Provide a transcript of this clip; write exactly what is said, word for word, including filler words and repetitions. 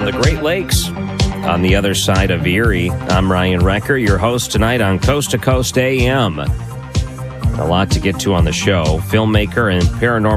the Great Lakes on the other side of Erie. I'm Ryan Recker, your host tonight on Coast to Coast A M. A lot to get to on the show. Filmmaker and paranormal